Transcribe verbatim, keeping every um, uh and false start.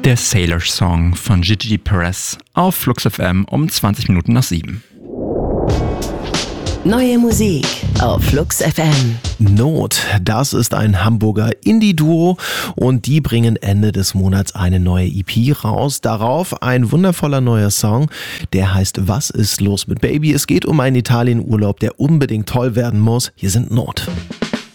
Der Sailor Song von Gigi Perez auf Flux F M um zwanzig Minuten nach sieben. Neue Musik auf Flux F M. Not, das ist ein Hamburger Indie-Duo und die bringen Ende des Monats eine neue E P raus. Darauf ein wundervoller neuer Song, der heißt Was ist los mit Baby? Es geht um einen Italienurlaub, der unbedingt toll werden muss. Hier sind Not.